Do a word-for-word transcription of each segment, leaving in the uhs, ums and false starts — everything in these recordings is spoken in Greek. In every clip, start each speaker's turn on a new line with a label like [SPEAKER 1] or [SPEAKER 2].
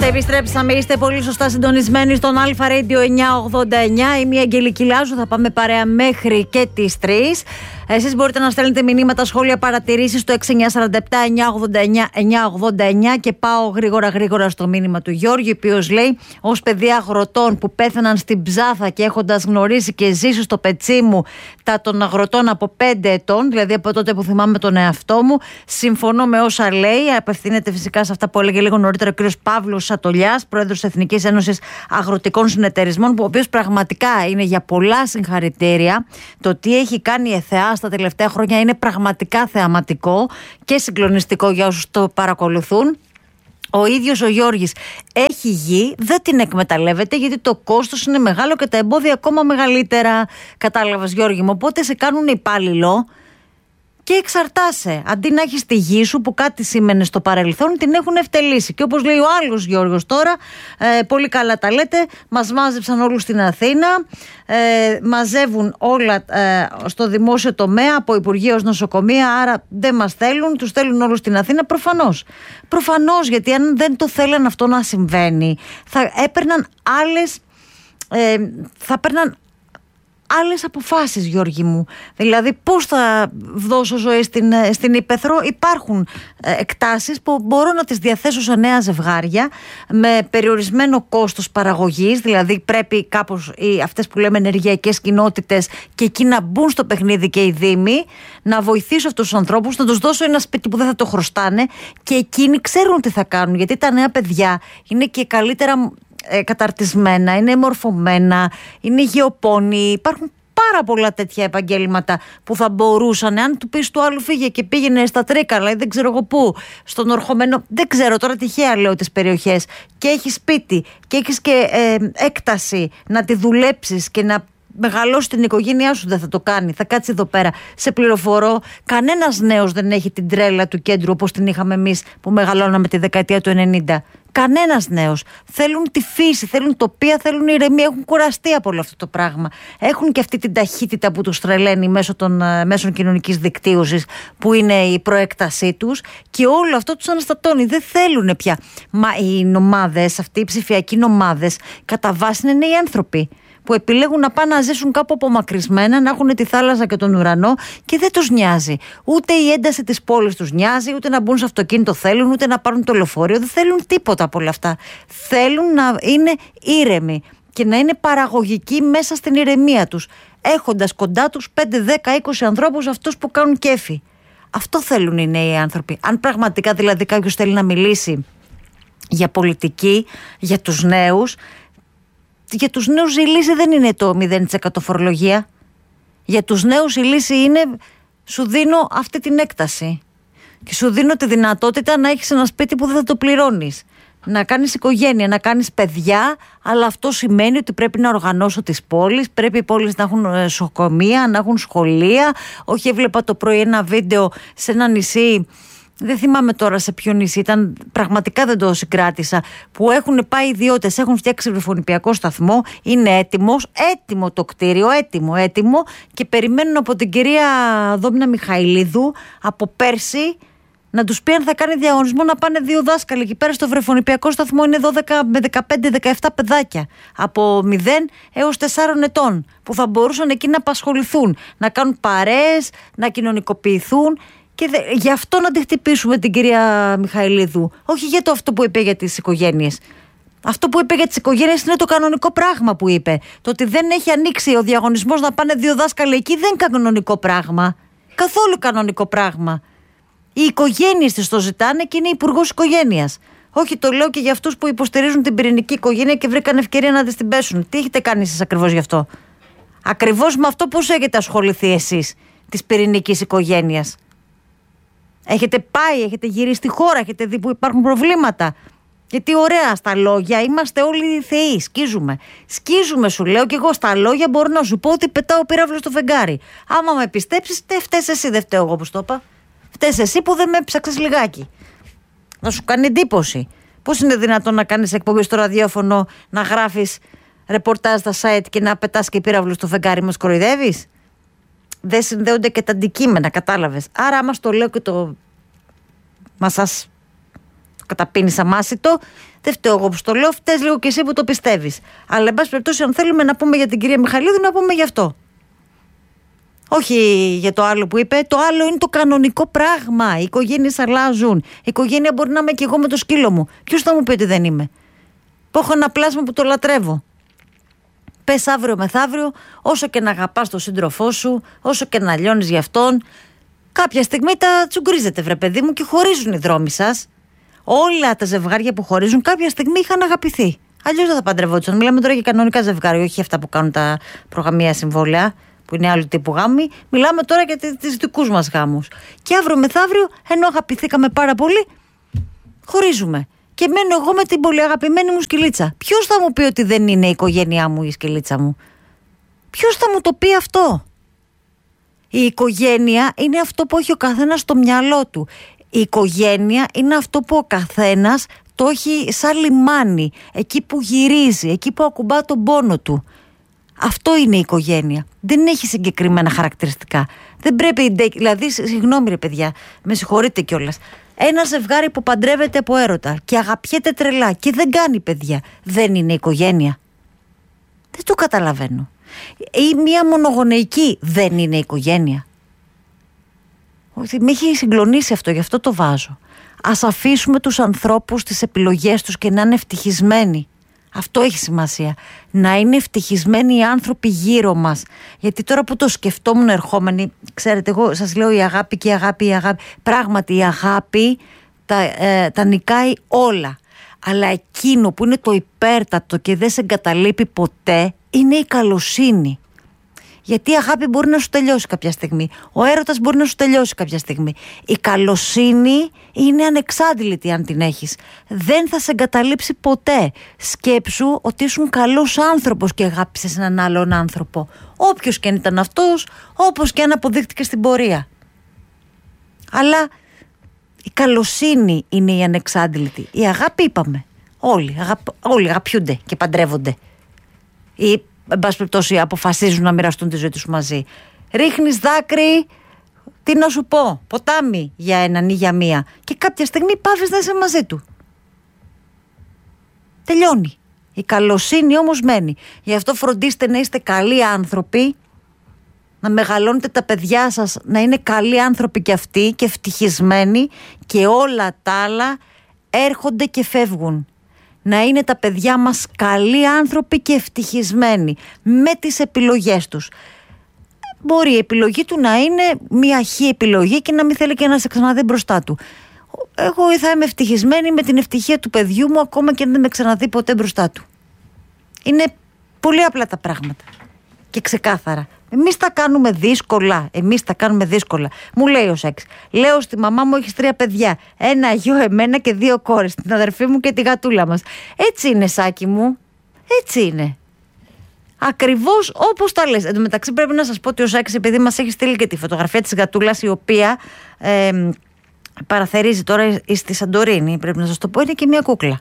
[SPEAKER 1] Επιστρέψαμε, είστε πολύ σωστά συντονισμένοι στον Αλφα Radio εννιακόσια ογδόντα εννιά. Είμαι η Αγγελική Λάζου, θα πάμε παρέα μέχρι και τις τρεις. Εσείς μπορείτε να στέλνετε μηνύματα, σχόλια, παρατηρήσεις στο έξι εννιά τέσσερα επτά εννιακόσια ογδόντα εννιά εννιακόσια ογδόντα εννιά και πάω γρήγορα γρήγορα στο μήνυμα του Γιώργη, ο οποίος λέει: ως παιδί αγροτών που πέθαναν στην Ψάθα και έχοντας γνωρίσει και ζήσει στο πετσί μου τα των αγροτών από πέντε ετών, δηλαδή από τότε που θυμάμαι τον εαυτό μου, συμφωνώ με όσα λέει. Απευθύνεται φυσικά σε αυτά που έλεγε λίγο νωρίτερα ο κ. Παύλος Σατολιάς, πρόεδρος της Εθνικής Ένωσης Αγροτικών Συνεταιρισμών, που ο οποίος πραγματικά είναι για πολλά συγχαρητήρια. Το τι έχει κάνει η ΕΘΕΑ στα τελευταία χρόνια είναι πραγματικά θεαματικό και συγκλονιστικό για όσους το παρακολουθούν. Ο ίδιος ο Γιώργης έχει γη, δεν την εκμεταλλεύεται γιατί το κόστος είναι μεγάλο και τα εμπόδια ακόμα μεγαλύτερα. Κατάλαβες, Γιώργη μου? Οπότε σε κάνουν υπάλληλο και εξαρτάσαι. Αντί να έχεις τη γη σου που κάτι σήμαινε στο παρελθόν, την έχουν ευτελίσει. Και όπως λέει ο άλλος Γιώργος τώρα, ε, πολύ καλά τα λέτε, μας μάζεψαν όλους στην Αθήνα, ε, μαζεύουν όλα ε, στο δημόσιο τομέα, από Υπουργείο ως νοσοκομεία, άρα δεν μας θέλουν, τους θέλουν όλους στην Αθήνα. Προφανώς. Προφανώς, γιατί αν δεν το θέλαν αυτό να συμβαίνει, θα έπαιρναν άλλες, ε, θα παίρναν άλλες αποφάσεις, Γιώργη μου. Δηλαδή, πώς θα δώσω ζωή στην, στην Ήπεθρο? Υπάρχουν ε, εκτάσεις που μπορώ να τις διαθέσω σε νέα ζευγάρια με περιορισμένο κόστος παραγωγής. Δηλαδή, πρέπει κάπως οι, αυτές που λέμε ενεργειακές κοινότητες και εκεί να μπουν στο παιχνίδι και οι δήμοι, να βοηθήσω αυτούς τους ανθρώπους, να τους δώσω ένα σπίτι που δεν θα το χρωστάνε και εκείνοι ξέρουν τι θα κάνουν. Γιατί τα νέα παιδιά είναι και καλύτερα Ε, καταρτισμένα, είναι μορφωμένα, είναι γεωπόνοι. Υπάρχουν πάρα πολλά τέτοια επαγγέλματα που θα μπορούσαν, αν του πεις του άλλου φύγε και πήγαινε στα Τρίκαλα ή δεν ξέρω εγώ πού, στον Ορχομένο, δεν ξέρω τώρα, τυχαία λέω τις περιοχές, και έχεις σπίτι και έχεις και ε, έκταση να τη δουλέψεις και να μεγαλώσει την οικογένειά σου, δεν θα το κάνει. Θα κάτσει εδώ πέρα. Σε πληροφορώ, κανένας νέος δεν έχει την τρέλα του κέντρου όπως την είχαμε εμείς που μεγαλώναμε τη δεκαετία του ενενήντα. Κανένας νέος. Θέλουν τη φύση, θέλουν τοπία, θέλουν ηρεμία. Έχουν κουραστεί από όλο αυτό το πράγμα. Έχουν και αυτή την ταχύτητα που τους τρελαίνει μέσω των uh, μέσων κοινωνικής δικτύωσης, που είναι η προέκτασή τους, και όλο αυτό τους αναστατώνει. Δεν θέλουν πια. Μα οι νομάδες, αυτοί οι ψηφιακοί νομάδες, κατά βάση είναι νέοι άνθρωποι που επιλέγουν να πάνε να ζήσουν κάπου απομακρυσμένα, να έχουν τη θάλασσα και τον ουρανό και δεν τους νοιάζει. Ούτε η ένταση της πόλης τους νοιάζει, ούτε να μπουν σε αυτοκίνητο θέλουν, ούτε να πάρουν το λεωφορείο. Δεν θέλουν τίποτα από όλα αυτά. Θέλουν να είναι ήρεμοι και να είναι παραγωγικοί μέσα στην ηρεμία τους, έχοντας κοντά τους πέντε, δέκα, είκοσι ανθρώπους, αυτούς που κάνουν κέφι. Αυτό θέλουν οι νέοι άνθρωποι. Αν πραγματικά δηλαδή κάποιος θέλει να μιλήσει για πολιτική, για τους νέους, για τους νέους η λύση δεν είναι το μηδέν τοις εκατό φορολογία. Για τους νέους η λύση είναι, σου δίνω αυτή την έκταση και σου δίνω τη δυνατότητα να έχεις ένα σπίτι που δεν θα το πληρώνεις, να κάνεις οικογένεια, να κάνεις παιδιά, αλλά αυτό σημαίνει ότι πρέπει να οργανώσω τις πόλεις, πρέπει οι πόλεις να έχουν νοσοκομεία, να έχουν σχολεία. Όχι, έβλεπα το πρωί ένα βίντεο σε ένα νησί, δεν θυμάμαι τώρα σε ποιο νησί ήταν, πραγματικά δεν το συγκράτησα, που έχουν πάει ιδιώτες, έχουν φτιάξει βρεφονιπιακό σταθμό, είναι έτοιμος, έτοιμο το κτίριο, έτοιμο, έτοιμο, και περιμένουν από την κυρία Δόμνα Μιχαηλίδου από πέρσι να τους πει αν θα κάνει διαγωνισμό να πάνε δύο δάσκαλοι εκεί πέρα στο βρεφονιπιακό σταθμό. Είναι δώδεκα με δεκαπέντε δεκαεπτά παιδάκια από μηδέν έως τεσσάρων ετών που θα μπορούσαν εκεί να απασχοληθούν, να κάνουν παρέες, να κοινωνικοποιηθούν. Και δε, γι' αυτό να τη χτυπήσουμε την κυρία Μιχαηλίδου. Όχι για το αυτό που είπε για τις οικογένειες. Αυτό που είπε για τις οικογένειες είναι το κανονικό πράγμα που είπε. Το ότι δεν έχει ανοίξει ο διαγωνισμός να πάνε δύο δάσκαλοι εκεί δεν είναι κανονικό πράγμα. Καθόλου κανονικό πράγμα. Οι οικογένειες της το ζητάνε και είναι υπουργός οικογένειας. Όχι, το λέω και για αυτούς που υποστηρίζουν την πυρηνική οικογένεια και βρήκαν ευκαιρία να της την πέσουν. Τι έχετε κάνει εσείς ακριβώς γι' αυτό? Ακριβώς με αυτό πώς έχετε ασχοληθεί εσείς της πυρηνικής οικογένειας? Έχετε πάει, έχετε γυρίσει στη χώρα, έχετε δει που υπάρχουν προβλήματα? Γιατί ωραία στα λόγια είμαστε όλοι θεοί, σκίζουμε. Σκίζουμε, σου λέω, και εγώ στα λόγια μπορώ να σου πω ότι πετάω πύραυλο στο φεγγάρι. Άμα με πιστέψεις, τε φταίς εσύ, δεν φταίω εγώ που το είπα. Φταίς εσύ που δεν με ψάξες λιγάκι. Να σου κάνει εντύπωση. Πώς είναι δυνατόν να κάνεις εκπομπή στο ραδιόφωνο, να γράφεις ρεπορτάζ στα site και να πετάς και πύραυλο στο φεγγάρι? Μας κοροϊδεύεις? Δεν συνδέονται και τα αντικείμενα, κατάλαβες? Άρα, άμα στο λέω και το μα σας καταπίνεις αμάσιτο. Δεν φταίω εγώ που στο λέω, φταίς λίγο και εσύ που το πιστεύεις. Αλλά εν πάση περιπτώσει, αν θέλουμε να πούμε για την κυρία Μιχαλίδου, να πούμε γι' αυτό. Όχι για το άλλο που είπε. Το άλλο είναι το κανονικό πράγμα. Οι οικογένειες αλλάζουν. Η οικογένεια μπορεί να είμαι και εγώ με το σκύλο μου. Ποιος θα μου πει ότι δεν είμαι? Που έχω ένα πλάσμα που το λατρεύω. Πες αύριο μεθαύριο, όσο και να αγαπάς τον σύντροφό σου, όσο και να λιώνεις για αυτόν, κάποια στιγμή τα τσουγκρίζετε, βρε παιδί μου, και χωρίζουν οι δρόμοι σας. Όλα τα ζευγάρια που χωρίζουν κάποια στιγμή είχαν αγαπηθεί. Αλλιώς δεν θα παντρευόντουσαν. Μιλάμε τώρα για κανονικά ζευγάρια, όχι αυτά που κάνουν τα προγαμία συμβόλαια, που είναι άλλου τύπου γάμοι. Μιλάμε τώρα για τις δικούς μας γάμους. Και αύριο μεθαύριο, ενώ αγαπηθήκαμε πάρα πολύ, χωρίζουμε. Και μένω εγώ με την πολύ αγαπημένη μου σκυλίτσα. Ποιος θα μου πει ότι δεν είναι η οικογένειά μου η σκυλίτσα μου? Ποιος θα μου το πει αυτό? Η οικογένεια είναι αυτό που έχει ο καθένας στο μυαλό του. Η οικογένεια είναι αυτό που ο καθένας το έχει σαν λιμάνι, εκεί που γυρίζει, εκεί που ακουμπά τον πόνο του. Αυτό είναι η οικογένεια. Δεν έχει συγκεκριμένα χαρακτηριστικά. Δεν πρέπει, δηλαδή, συγγνώμη ρε παιδιά, με συγχωρείτε κιόλας. Ένα ζευγάρι που παντρεύεται από έρωτα και αγαπιέται τρελά και δεν κάνει παιδιά, δεν είναι οικογένεια? Δεν το καταλαβαίνω. Ή μια μονογονεϊκή δεν είναι οικογένεια? Όχι, με έχει συγκλονίσει αυτό, γι' αυτό το βάζω. Ας αφήσουμε τους ανθρώπους τις επιλογές τους και να είναι ευτυχισμένοι. Αυτό έχει σημασία. Να είναι ευτυχισμένοι οι άνθρωποι γύρω μας. Γιατί τώρα που το σκεφτόμουν ερχόμενοι, ξέρετε, εγώ σας λέω η αγάπη και η αγάπη, η αγάπη. Πράγματι η αγάπη τα, ε, τα νικάει όλα. Αλλά εκείνο που είναι το υπέρτατο και δεν σε εγκαταλείπει ποτέ είναι η καλοσύνη. Γιατί η αγάπη μπορεί να σου τελειώσει κάποια στιγμή. Ο έρωτας μπορεί να σου τελειώσει κάποια στιγμή. Η καλοσύνη είναι ανεξάντλητη αν την έχεις. Δεν θα σε εγκαταλείψει ποτέ. Σκέψου ότι ήσουν καλός άνθρωπος και αγάπησες έναν άλλον άνθρωπο. Όποιος και αν ήταν αυτός, όπως και αν αποδείχτηκε στην πορεία. Αλλά η καλοσύνη είναι η ανεξάντλητη. Η αγάπη είπαμε. Όλοι, αγαπ... Όλοι αγαπιούνται και παντρεύονται. Ή εν πάση περιπτώσει αποφασίζουν να μοιραστούν τη ζωή τους μαζί. Ρίχνεις δάκρυ, τι να σου πω, ποτάμι για έναν ή για μία, και κάποια στιγμή πάβεις να είσαι μαζί του. Τελειώνει. Η καλοσύνη όμως μένει. Γι' αυτό φροντίστε να είστε καλοί άνθρωποι, να μεγαλώνετε τα παιδιά σας να είναι καλοί άνθρωποι κι αυτοί και ευτυχισμένοι, και όλα τα άλλα έρχονται και φεύγουν. Να είναι τα παιδιά μας καλοί άνθρωποι και ευτυχισμένοι με τις επιλογές τους. Μπορεί η επιλογή του να είναι μια χή επιλογή και να μην θέλει και να σε ξαναδεί μπροστά του. Εγώ θα είμαι ευτυχισμένη με την ευτυχία του παιδιού μου, ακόμα και αν δεν με ξαναδεί ποτέ μπροστά του. Είναι πολύ απλά τα πράγματα και ξεκάθαρα. Εμείς τα κάνουμε δύσκολα. Εμείς τα κάνουμε δύσκολα. Μου λέει ο Σεξ. Λέω στη μαμά μου: έχεις τρία παιδιά. Ένα γιο, εμένα και δύο κόρες. Την αδερφή μου και τη γατούλα μας. Έτσι είναι, Σάκη μου. Έτσι είναι. Ακριβώς όπως τα λες. Εν τω μεταξύ, πρέπει να σας πω ότι ο Σάκης, επειδή μας έχει στείλει και τη φωτογραφία της γατούλας, η οποία ε, παραθερίζει τώρα στη Σαντορίνη, πρέπει να σας το πω, είναι και μια κούκλα.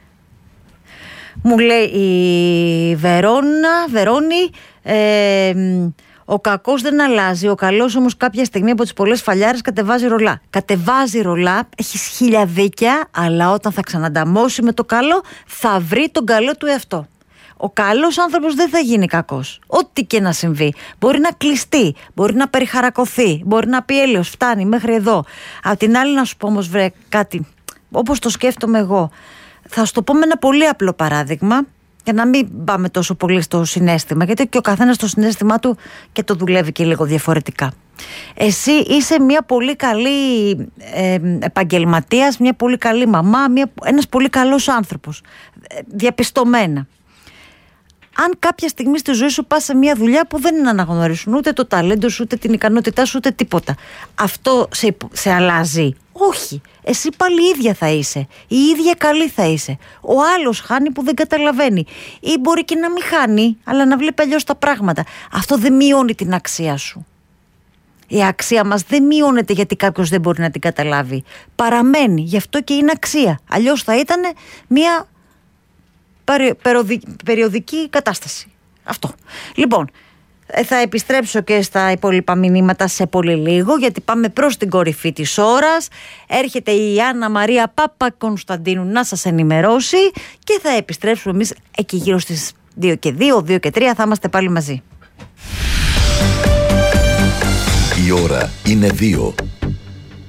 [SPEAKER 1] Μου λέει η Βερόνα, Βερόνη, ε, ο κακός δεν αλλάζει, ο καλός όμως κάποια στιγμή από τις πολλές φαλιάρες κατεβάζει ρολά. Κατεβάζει ρολά, έχει χίλια δίκαια, αλλά όταν θα ξανανταμώσει με το καλό θα βρει τον καλό του εαυτό. Ο καλός άνθρωπος δεν θα γίνει κακός, ό,τι και να συμβεί. Μπορεί να κλειστεί, μπορεί να περιχαρακωθεί, μπορεί να πει έλεος, φτάνει μέχρι εδώ. Απ' την άλλη να σου πω όμως, βρε, κάτι όπως το σκέφτομαι εγώ. Θα σου το πω με ένα πολύ απλό παράδειγμα, για να μην πάμε τόσο πολύ στο συναίσθημα, γιατί και ο καθένας το συναίσθημά του και το δουλεύει και λίγο διαφορετικά. Εσύ είσαι μια πολύ καλή ε, επαγγελματίας, μια πολύ καλή μαμά, μια, ένας πολύ καλός άνθρωπος, ε, διαπιστωμένα. Αν κάποια στιγμή στη ζωή σου πας σε μια δουλειά που δεν είναι να αναγνωρίσουν ούτε το ταλέντο σου, ούτε την ικανότητά σου, ούτε τίποτα, αυτό σε, σε αλλάζει? Όχι. Εσύ πάλι ίδια θα είσαι. Η ίδια καλή θα είσαι. Ο άλλος χάνει που δεν καταλαβαίνει. Ή μπορεί και να μην χάνει, αλλά να βλέπει αλλιώς τα πράγματα. Αυτό δεν μειώνει την αξία σου. Η αξία μας δεν μειώνεται γιατί κάποιος δεν μπορεί να την καταλάβει. Παραμένει. Γι' αυτό και είναι αξία. Αλλιώς θα ήταν μια περιοδική κατάσταση. Αυτό. Λοιπόν, Θα επιστρέψω και στα υπόλοιπα μηνύματα σε πολύ λίγο, γιατί πάμε προς την κορυφή της ώρας. Έρχεται η Άννα Μαρία Παπα-Κωνσταντίνου να σας ενημερώσει και θα επιστρέψουμε εμείς εκεί γύρω στις δύο και δύο, δύο και τρία, θα είμαστε πάλι μαζί.
[SPEAKER 2] Η ώρα είναι δύο.